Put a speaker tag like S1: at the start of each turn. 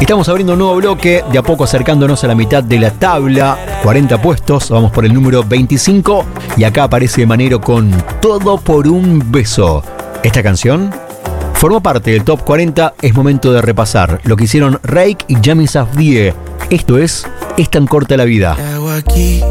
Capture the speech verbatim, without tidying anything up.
S1: Estamos abriendo un nuevo bloque, de a poco acercándonos a la mitad de la tabla. cuarenta puestos, vamos por el número veinticinco. Y acá aparece Manero con Todo por un beso. Esta canción formó parte del top cuarenta. Es momento de repasar lo que hicieron Reik y Yami Safdie. Esto es Es tan corta la vida.
S2: ¿Qué hago aquí?